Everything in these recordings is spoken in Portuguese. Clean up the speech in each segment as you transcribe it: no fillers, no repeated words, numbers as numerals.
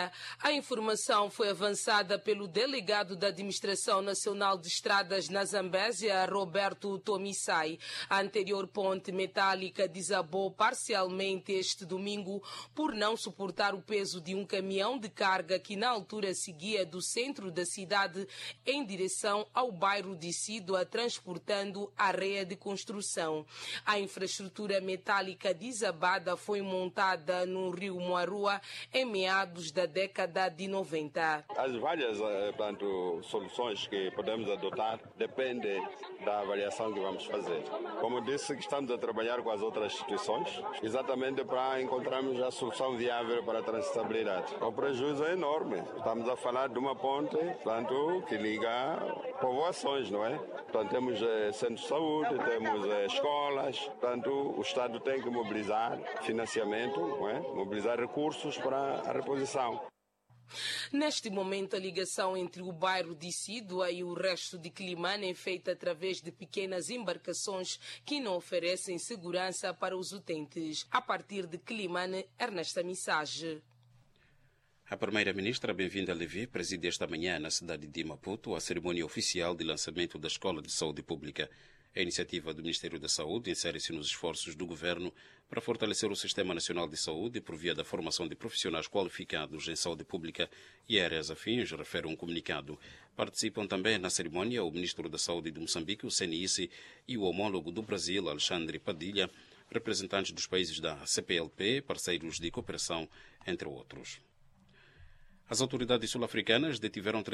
A informação foi avançada pelo delegado da Administração Nacional de Estradas na Zambésia, Roberto Tomissai. A anterior ponte metálica desabou parcialmente este domingo por não suportar o peso de um caminhão de carga que na altura seguia do centro da cidade em direção ao bairro de Sidua, transportando areia de construção. A infraestrutura metálica desabada foi montada no rio Moarua em meados da década de 90. As várias soluções que podemos adotar dependem da avaliação que vamos fazer. Como disse, estamos a trabalhar com as outras instituições, exatamente para encontrarmos a solução viável para a transitabilidade. O prejuízo é enorme. Estamos a falar de uma ponte, que liga povoações, não é? Portanto, temos centros de saúde, temos escolas, portanto, o Estado tem que mobilizar financiamento, não é? Mobilizar recursos para a reposição. Neste momento, a ligação entre o bairro de Sidua e o resto de Quilimane é feita através de pequenas embarcações que não oferecem segurança para os utentes. A partir de Quilimane, Ernesta Missage. A primeira-ministra, Bem-vinda Levi, preside esta manhã na cidade de Maputo a cerimônia oficial de lançamento da Escola de Saúde Pública. A iniciativa do Ministério da Saúde insere-se nos esforços do Governo para fortalecer o Sistema Nacional de Saúde por via da formação de profissionais qualificados em saúde pública e áreas afins, refere um comunicado. Participam também na cerimônia o Ministro da Saúde de Moçambique, o CNIC, e o homólogo do Brasil, Alexandre Padilha, representantes dos países da CPLP, parceiros de cooperação, entre outros. As autoridades sul-africanas detiveram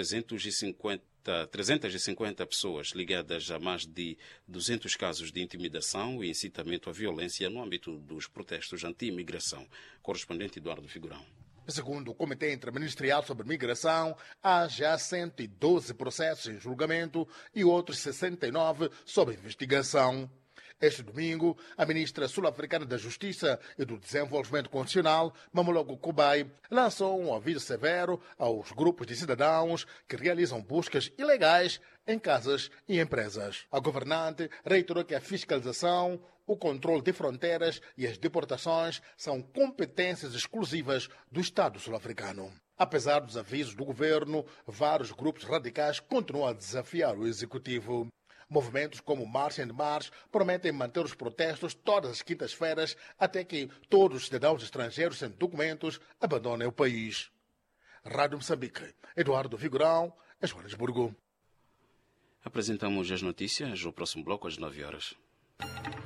350 pessoas ligadas a mais de 200 casos de intimidação e incitamento à violência no âmbito dos protestos anti-imigração. Correspondente Eduardo Figurão. Segundo o Comitê Interministerial sobre Migração, há já 112 processos em julgamento e outros 69 sob investigação. Este domingo, a ministra sul-africana da Justiça e do Desenvolvimento Constitucional, Mamologo Kubai, lançou um aviso severo aos grupos de cidadãos que realizam buscas ilegais em casas e empresas. A governante reiterou que a fiscalização, o controle de fronteiras e as deportações são competências exclusivas do Estado sul-africano. Apesar dos avisos do governo, vários grupos radicais continuam a desafiar o executivo. Movimentos como March and March prometem manter os protestos todas as quintas-feiras até que todos os cidadãos estrangeiros sem documentos abandonem o país. Rádio Moçambique, Eduardo Figurão, Joanesburgo. Apresentamos as notícias no próximo bloco às 9 horas.